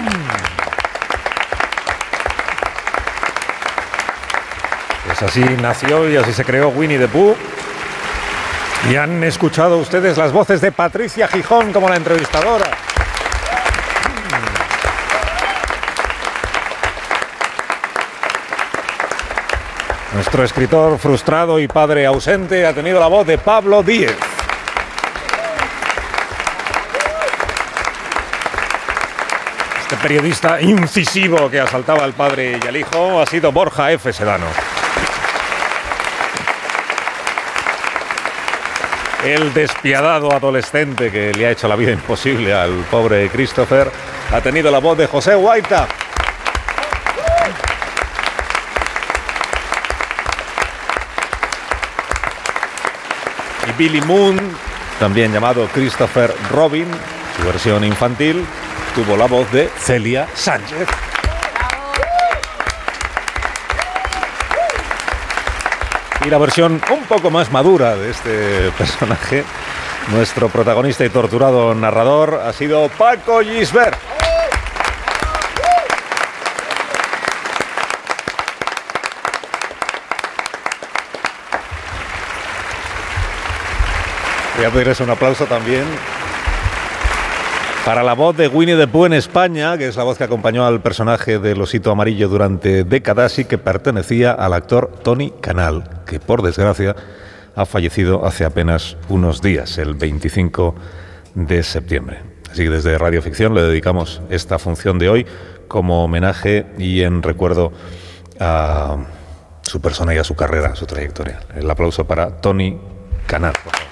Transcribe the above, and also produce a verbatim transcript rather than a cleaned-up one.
Pues así nació y así se creó Winnie the Pooh. Y han escuchado ustedes las voces de Patricia Gijón como la entrevistadora. Nuestro escritor frustrado y padre ausente ha tenido la voz de Pablo Díez. Este periodista incisivo que asaltaba al padre y al hijo ha sido Borja F. Sedano. El despiadado adolescente que le ha hecho la vida imposible al pobre Christopher ha tenido la voz de José Guaita. Y Billy Moon, también llamado Christopher Robin, su versión infantil, tuvo la voz de Celia Sánchez. Y la versión un poco más madura de este personaje, nuestro protagonista y torturado narrador, ha sido Paco Gisbert. Voy a pedirles un aplauso también para la voz de Winnie the Pooh en España, que es la voz que acompañó al personaje del osito amarillo durante décadas y que pertenecía al actor Tony Canal, que por desgracia ha fallecido hace apenas unos días, el veinticinco de septiembre. Así que desde Radio Ficción le dedicamos esta función de hoy como homenaje y en recuerdo a su persona y a su carrera, a su trayectoria. El aplauso para Tony Canal, por favor.